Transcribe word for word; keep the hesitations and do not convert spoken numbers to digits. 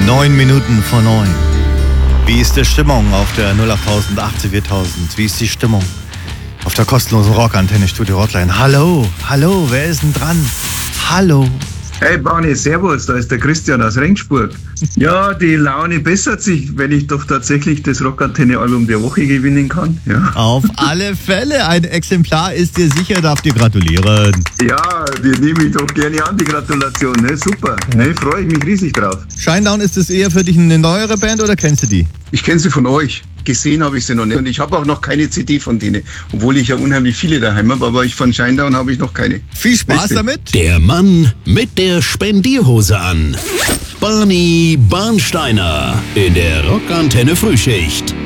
Neun Minuten vor neun. Wie ist die Stimmung auf der null acht tausend, achtzig viertausend? Wie ist die Stimmung auf der kostenlosen Rockantenne Studio Hotline? Hallo, hallo, wer ist denn dran? Hallo. Hey Barney, servus, da ist der Christian aus Regensburg. Ja, die Laune bessert sich, wenn ich doch tatsächlich das Rockantenne-Album der Woche gewinnen kann. Ja. Auf alle Fälle, ein Exemplar ist dir sicher, darf dir gratulieren. Ja, die nehme ich doch gerne an, die Gratulation. Ne? Super, ne? Freue ich mich riesig drauf. Shinedown, ist das eher für dich eine neuere Band oder kennst du die? Ich kenne sie von euch. Gesehen habe ich sie noch nicht. Und ich habe auch noch keine C D von denen. Obwohl ich ja unheimlich viele daheim habe, aber ich von Shinedown habe ich noch keine. Viel Spaß Beste. damit. Der Mann mit der Spendierhose an. Barney Barnsteiner in der Rockantenne Frühschicht.